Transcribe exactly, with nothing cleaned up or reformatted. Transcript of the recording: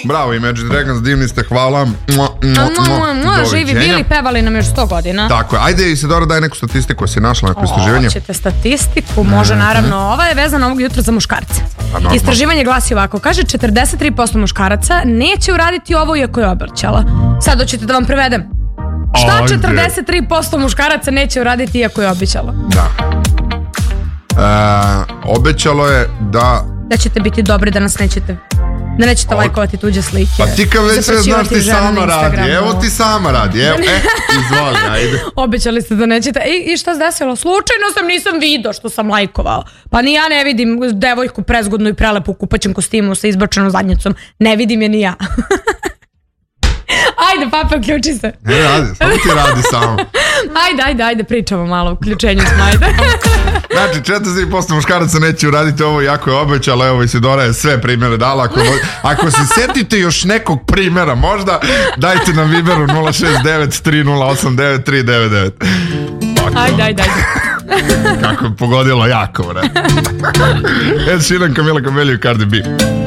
Bravo, Imagine Dragons, divni ste, hvala. Živi bili, pevali nam još sto godina. Tako je, ajde Isidora, daj neku statistiku, si našla neko istraživanje? Hoćete statistiku, može naravno. Ova je vezana ovog jutra za muškarce. Istraživanje glasi ovako, kaže četrdeset tri posto muškaraca neće uraditi ovo iako je obećala. Sad hoćete da vam prevedem. Šta četrdeset tri posto muškaraca neće uraditi iako je obećala? Da. E, obećalo je da... Da ćete biti dobri, da nas nećete... Da nećete lajkovati tuđe slike. Pa ti kao već sve znaš, ti sama radi. Evo ti sama radi. Evo, e, izvoli, ajde. Obećali ste da nećete. I, i šta se desilo? Slučajno sam, nisam vidio što sam lajkovao. Pa ni ja ne vidim devojku prezgodnu i prelepu u kupaćem kostimu sa izbačenom zadnjicom. Ne vidim je ni ja. Ajde, papa, uključi se. Ne radi, samo ti radi samo. Ajde, ajde, ajde, pričamo malo, uključenju smo, ajde. Znači, četrdeset tri posto muškaraca neće uraditi ovo, jako je obećala, evo Isidora je sve primjere dala. Ako, ako se setite još nekog primjera, možda dajte nam Viberu nula šest devet tri nula osam devet tri devet devet. Ajde, ajde, ajde. Kako je pogodilo jako, bre. Ed Sheeran, Camila Cabello i Cardi B.